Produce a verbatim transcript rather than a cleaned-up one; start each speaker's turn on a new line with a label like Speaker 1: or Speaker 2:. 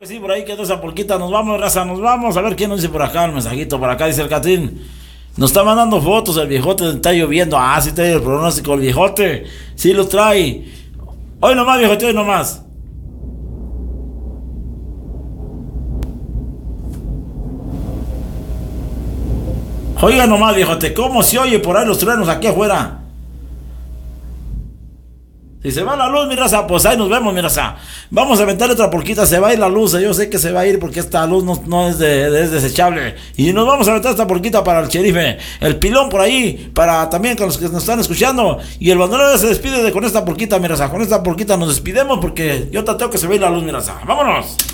Speaker 1: Sí, por ahí quedó esa polquita. Nos vamos, raza, nos vamos. A ver quién nos dice por acá el mensajito. Por acá dice el Catrín. Nos está mandando fotos el viejote. Está lloviendo. Ah, sí trae el pronóstico el viejote. Sí lo trae. Hoy nomás, viejote, hoy nomás. Oiga nomás, viejote. ¿Cómo se oye por ahí los truenos aquí afuera? Si se va la luz, mi raza, pues ahí nos vemos, mi raza. Vamos a aventar otra polquita, se va a ir la luz. Yo sé que se va a ir porque esta luz no, no es, de, es desechable. Y nos vamos a aventar esta polquita para el sherife. El pilón por ahí, para también con los que nos están escuchando. Y el bandolero se despide de, con esta polquita, mi raza. Con esta polquita nos despidemos porque yo te tengo que se va a ir la luz, mi raza. ¡Vámonos!